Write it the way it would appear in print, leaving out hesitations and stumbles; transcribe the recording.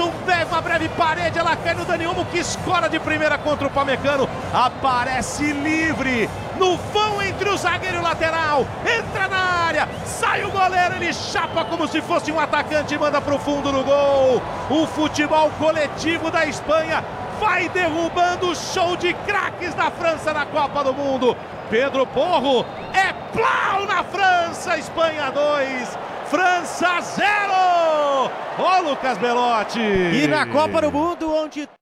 Isso, uma breve parede, ela cai no Dani Olmo, que escora de primeira contra o Pamecano. Aparece livre no vão entre o zagueiro e o lateral. Entra na área, sai o goleiro, ele chapa como se fosse um atacante e manda pro fundo do gol. O futebol coletivo da Espanha vai derrubando o show de craques da França na Copa do Mundo. Pedro Porro é plau na França, Espanha 2, França 0. Ó, Lucas Belotti. E na Copa do Mundo, onde